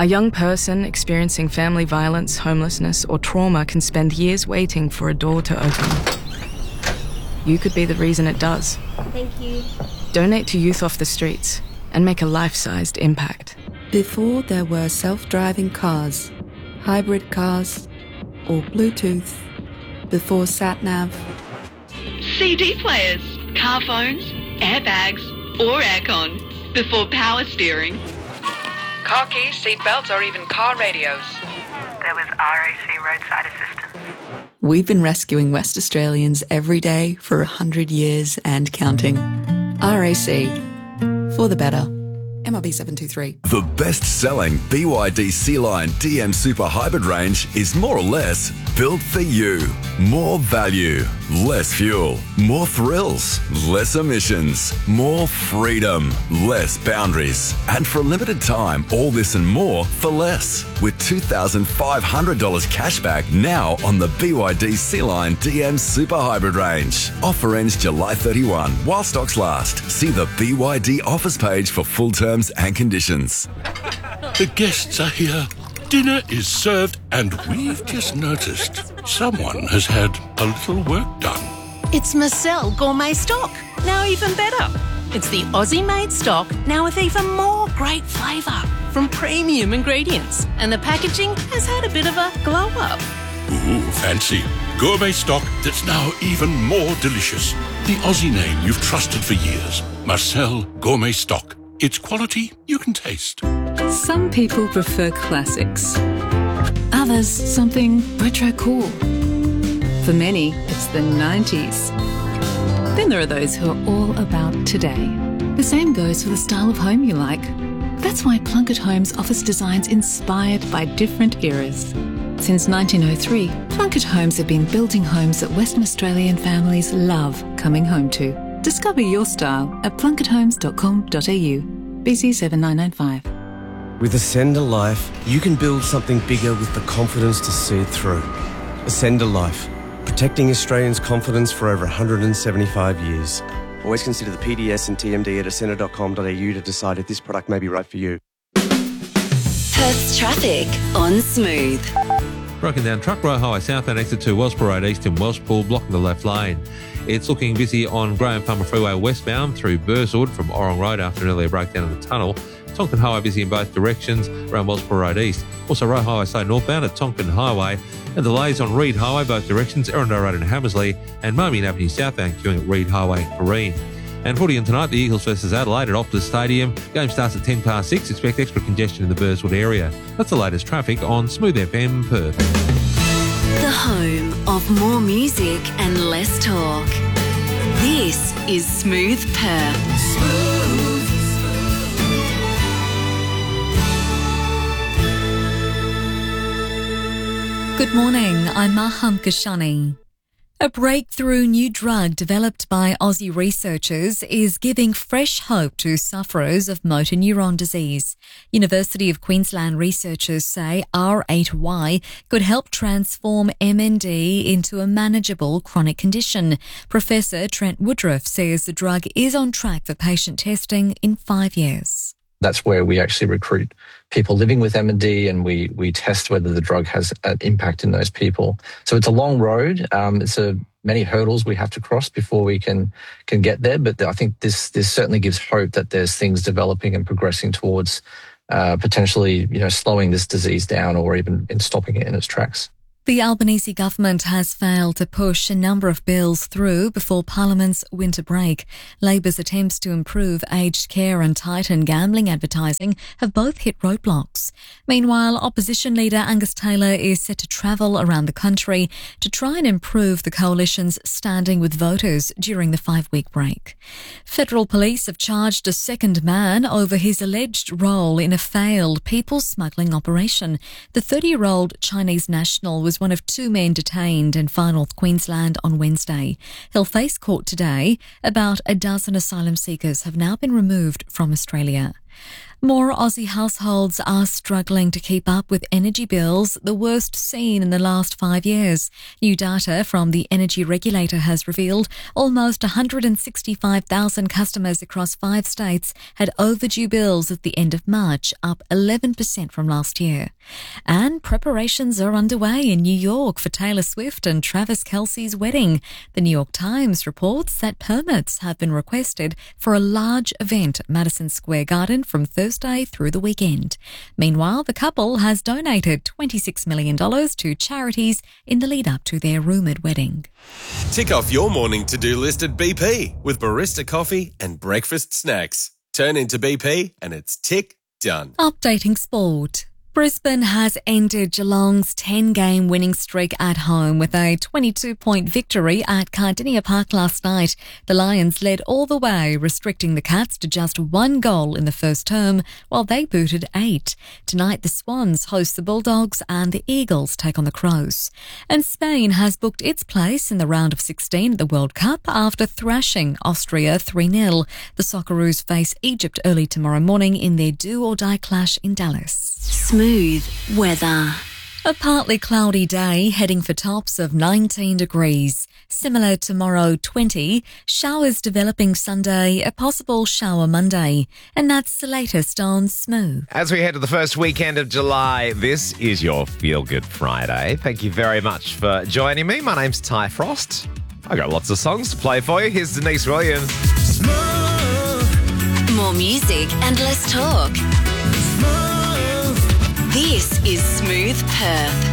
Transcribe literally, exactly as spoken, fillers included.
A young person experiencing family violence, homelessness, or trauma can spend years waiting for a door to open. You could be the reason it does. Thank you. Donate to Youth Off the Streets and make a life-sized impact. Before there were self-driving cars, hybrid cars, or Bluetooth, before sat-nav. C D players, car phones, airbags, or aircon, before power steering. Car keys, seat belts, or even car radios. There was R A C roadside assistance. We've been rescuing West Australians every day for a hundred years and counting. R A C, for the better. M R B seven two three. The best-selling B Y D C-Line D M Super Hybrid range is more or less built for you. More value, less fuel, more thrills, less emissions, more freedom, less boundaries. And for a limited time, all this and more for less. With two thousand five hundred dollars cashback now on the B Y D C-Line D M Super Hybrid range. Offer ends July thirty-first while stocks last. See the B Y D offers page for full terms and conditions. The guests are here. Dinner is served, and we've just noticed someone has had a little work done. It's Marcel Gourmet Stock, now even better. It's the Aussie-made stock, now with even more great flavour from premium ingredients. And the packaging has had a bit of a glow-up. Ooh, fancy. Gourmet stock that's now even more delicious. The Aussie name you've trusted for years. Marcel Gourmet Stock. It's quality you can taste. Some people prefer classics. Others, something retro cool. For many, it's the nineties. Then there are those who are all about today. The same goes for the style of home you like. That's why Plunkett Homes offers designs inspired by different eras. Since nineteen oh three, Plunkett Homes have been building homes that Western Australian families love coming home to. Discover your style at plunkett homes dot com dot a u. B C seven nine nine five. With Ascender Life, you can build something bigger with the confidence to see it through. Ascender Life, protecting Australians' confidence for over one hundred seventy-five years. Always consider the P D S and T M D at ascender dot com dot a u to decide if this product may be right for you. Perth's traffic on Smooth. Broken down Truck Row Highway southbound exit to Wellsboro Road east in Welshpool, blocking the left lane. It's looking busy on Graham Farmer Freeway westbound through Burswood from Orrong Road after an earlier breakdown in the tunnel. Tonkin Highway busy in both directions around Wellsboro Road east. Also Roe Highway side northbound at Tonkin Highway. And delays on Reed Highway both directions, Erindale Road and Hammersley, and Marmion Avenue southbound queuing at Reed Highway and Kareen. And footy on tonight, the Eagles versus Adelaide at Optus Stadium. Game starts at ten past six. Expect extra congestion in the Burswood area. That's the latest traffic on Smooth F M Perth. The home of more music and less talk. This is Smooth Perth. Smooth. Good morning, I'm Maham Kashani. A breakthrough new drug developed by Aussie researchers is giving fresh hope to sufferers of motor neuron disease. University of Queensland researchers say R eight Y could help transform M N D into a manageable chronic condition. Professor Trent Woodruff says the drug is on track for patient testing in five years. That's where we actually recruit people living with M N D and we we test whether the drug has an impact in those people. So it's a long road. Um, it's a many hurdles we have to cross before we can can get there. But I think this this certainly gives hope that there's things developing and progressing towards uh, potentially you know slowing this disease down or even in stopping it in its tracks. The Albanese government has failed to push a number of bills through before Parliament's winter break. Labor's attempts to improve aged care and tighten gambling advertising have both hit roadblocks. Meanwhile, opposition leader Angus Taylor is set to travel around the country to try and improve the coalition's standing with voters during the five-week break. Federal police have charged a second man over his alleged role in a failed people smuggling operation. The thirty-year-old Chinese national was one of two men detained in Far North Queensland on Wednesday. He'll face court today. About a dozen asylum seekers have now been removed from Australia. More Aussie households are struggling to keep up with energy bills, the worst seen in the last five years. New data from the energy regulator has revealed almost one hundred sixty-five thousand customers across five states had overdue bills at the end of March, up eleven percent from last year. And preparations are underway in New York for Taylor Swift and Travis Kelce's wedding. The New York Times reports that permits have been requested for a large event at Madison Square Garden from Thursday through the weekend. Meanwhile, the couple has donated twenty-six million dollars to charities in the lead up to their rumoured wedding. Tick off your morning to-do list at B P with barista coffee and breakfast snacks. Turn into B P and it's tick done. Updating sport. Brisbane has ended Geelong's ten-game winning streak at home with a twenty-two point victory at Cardinia Park last night. The Lions led all the way, restricting the Cats to just one goal in the first term, while they booted eight. Tonight, the Swans host the Bulldogs and the Eagles take on the Crows. And Spain has booked its place in the round of sixteen at the World Cup after thrashing Austria three nil. The Socceroos face Egypt early tomorrow morning in their do-or-die clash in Dallas. Smooth weather. A partly cloudy day, heading for tops of nineteen degrees. Similar tomorrow, twenty. Showers developing Sunday, a possible shower Monday. And that's the latest on Smooth. As we head to the first weekend of July, this is your Feel Good Friday. Thank you very much for joining me. My name's Ty Frost. I got lots of songs to play for you. Here's Denise Williams. More music and less talk. This is Smooth Perth.